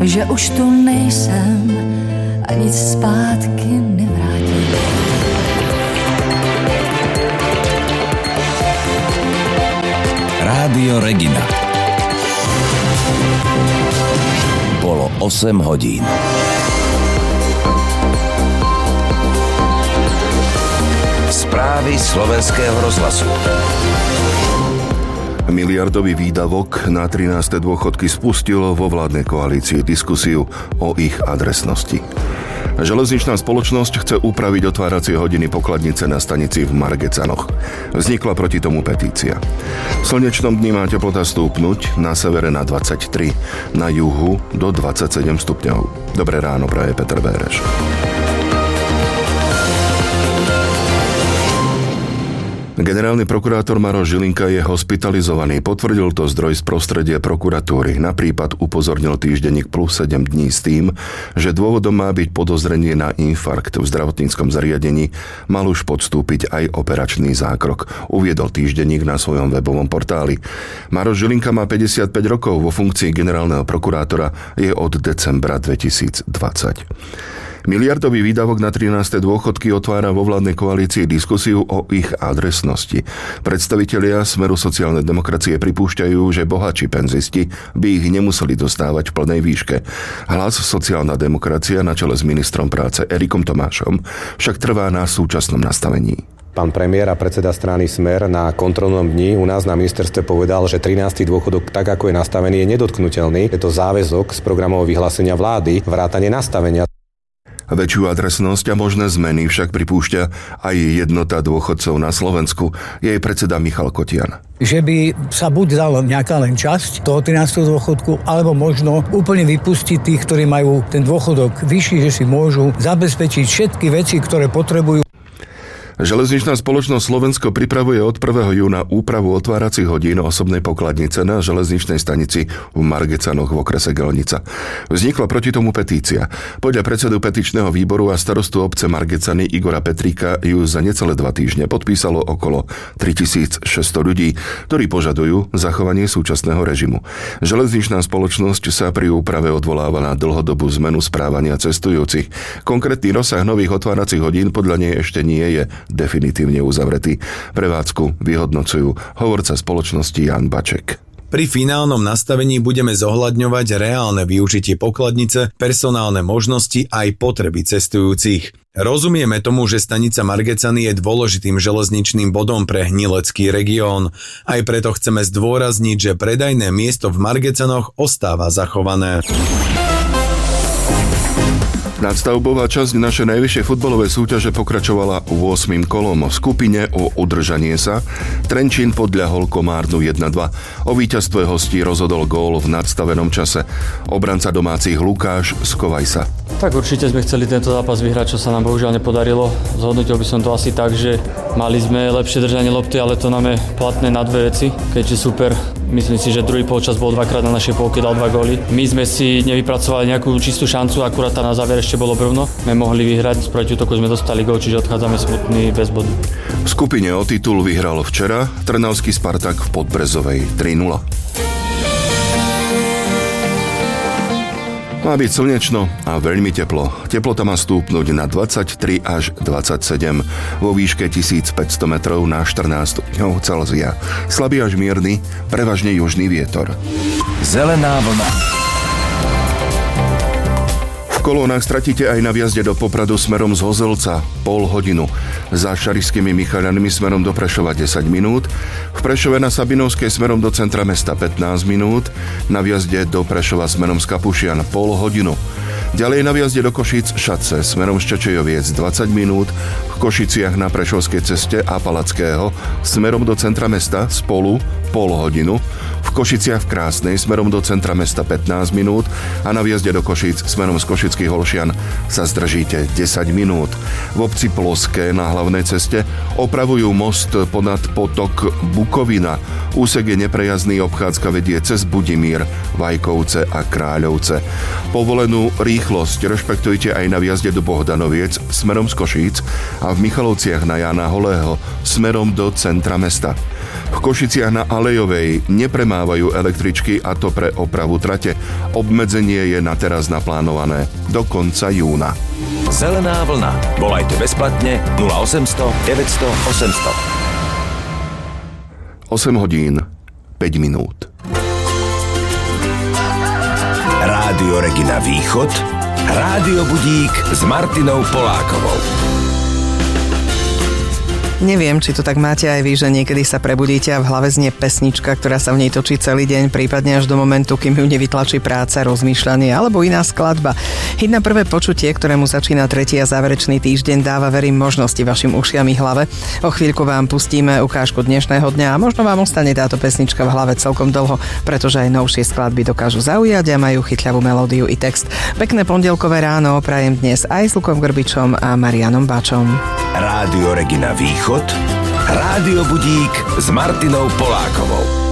že už tu nejsem a nic zpátky nevrátím. Rádio Regina. Bolo 8 hodín. Správy slovenského rozhlasu. Miliardový výdavok na 13. dôchodky spustilo vo vládnej koalícii diskusiu o ich adresnosti. Železničná spoločnosť chce upraviť otváracie hodiny pokladnice na stanici v Margecanoch. Vznikla proti tomu petícia. V slnečnom dni má teplota stúpnuť, na severe na 23, na juhu do 27 stupňov. Dobré ráno, praje Peter Béreš. Generálny prokurátor Maroš Žilinka je hospitalizovaný. Potvrdil to zdroj z prostredia prokuratúry. Na prípad upozornil týždenník Plus 7 dní s tým, že dôvodom má byť podozrenie na infarkt. V zdravotníckom zariadení mal už podstúpiť aj operačný zákrok. Uviedol týždenník na svojom webovom portáli. Maroš Žilinka má 55 rokov, vo funkcii generálneho prokurátora je od decembra 2020. Miliardový výdavok na 13. dôchodky otvára vo vládnej koalícii diskusiu o ich adresnosti. Predstavitelia Smeru sociálnej demokracie pripúšťajú, že bohatší penzisti by ich nemuseli dostávať v plnej výške. Hlas sociálna demokracia na čele s ministrom práce Erikom Tomášom však trvá na súčasnom nastavení. Pán premiér a predseda strany Smer na kontrolnom dni u nás na ministerstve povedal, že 13. dôchodok, tak ako je nastavený, je nedotknuteľný. Je to záväzok z programového vyhlásenia vlády, vrátane nastavenia. Väčšiu adresnosť a možné zmeny však pripúšťa aj Jednota dôchodcov na Slovensku, jej predseda Michal Kotian. Že by sa buď dala nejaká len časť toho 13. dôchodku, alebo možno úplne vypustiť tých, ktorí majú ten dôchodok vyšší, že si môžu zabezpečiť všetky veci, ktoré potrebujú. Železničná spoločnosť Slovensko pripravuje od 1. júna úpravu otváracích hodín osobnej pokladnice na železničnej stanici v Margecanoch v okrese Gelnica. Vznikla proti tomu petícia. Podľa predsedu petičného výboru a starostu obce Margecany Igora Petríka ju za necelé 2 týždne podpísalo okolo 3600 ľudí, ktorí požadujú zachovanie súčasného režimu. Železničná spoločnosť sa pri úprave odvoláva na dlhodobú zmenu správania cestujúcich. Konkrétny rozsah nových otváracích hodín podľa nej ešte nie je definitívne uzavretý. Prevádzku vyhodnocujú hovorca spoločnosti Jan Baček. Pri finálnom nastavení budeme zohľadňovať reálne využitie pokladnice, personálne možnosti aj potreby cestujúcich. Rozumieme tomu, že stanica Margecany je dôležitým železničným bodom pre hnilecký región. Aj preto chceme zdôrazniť, že predajné miesto v Margecanoch ostáva zachované. Nadstavbová časť našej najvyššej futbalovej súťaže pokračovala 8. kolom. V skupine o udržanie sa Trenčín podľahol Komárnu 1-2. O víťazstve hostí rozhodol gól v nadstavenom čase. Obranca domácich Lukáš Skovajsa. Tak určite sme chceli tento zápas vyhrať, čo sa nám bohužiaľ nepodarilo. Zhodnotil by som to asi tak, že mali sme lepšie držanie lopty, ale to nám je platné na dve veci. Keďže super, myslím si, že druhý polčas bol dvakrát na našej polke, dal 2 góly. My sme si nevypracovali nejakú čistú šancu, akurát tam na záver ešte bolo brvno. My mohli vyhrať, z protiútoku sme dostali gól, čiže odchádzame smutný bez bodu. V skupine o titul vyhral včera trnavský Spartak v Podbrezovej 3-0. Má byť slnečno a veľmi teplo. Teplota má stúpnuť na 23 až 27. Vo výške 1500 metrov na 14 stupňov Celzia. Slabý až mierny, prevažne južný vietor. Zelená vlna. V kolónach stratíte aj na vjazde do Popradu smerom z Hozelca pol hodinu. Za Šarišskými Michaľanmi smerom do Prešova 10 minút. V Prešove na Sabinovskej smerom do centra mesta 15 minút. Na vjazde do Prešova smerom z Kapušian pol hodinu. Ďalej na vjazde do Košíc Šatce smerom z Čečejoviec 20 minút. V Košiciach na Prešovskej ceste a Palackého smerom do centra mesta spolu pol hodinu. V Košiciach v Krásnej smerom do centra mesta 15 minút a na vjazde do Košíc smerom z Košických Holšian sa zdržíte 10 minút. V obci Ploské na hlavnej ceste opravujú most ponad potok Bukovina. Úsek je neprejazdný, obchádzka vedie cez Budimír, Vajkovce a Kráľovce. Povolenú rýchlosť rešpektujte aj na vjazde do Bohdanoviec smerom z Košíc a v Michalovciach na Jána Holého smerom do centra mesta. V Košiciach na Alejovej nepremávajú električky, a to pre opravu trate. Obmedzenie je na teraz naplánované do konca júna. Zelená vlna. Volajte bezplatne 0800 900 800. 8 hodín 5 minút. Rádio Regina Východ. Rádio Budík s Martinou Polákovou. Neviem, či to tak máte aj vy, že niekedy sa prebudíte a v hlave znie pesnička, ktorá sa v nej točí celý deň, prípadne až do momentu, kým ju nevytlačí práca, rozmýšľanie alebo iná skladba. Hit na prvé počutie, ktorému začína 3. a záverečný týždeň, dáva, verím, možnosti vašim ušiam i hlave. O chvíľku vám pustíme ukážku dnešného dňa a možno vám ostane táto pesnička v hlave celkom dlho, pretože aj novšie skladby dokážu zaujať a majú chytľavú melódiu i text. Pekné pondelkové ráno prajem dnes aj s Lukom Grbičom a Marianom Bačom. Rádio Regina Východ. Rádio Budík s Martinou Polákovou.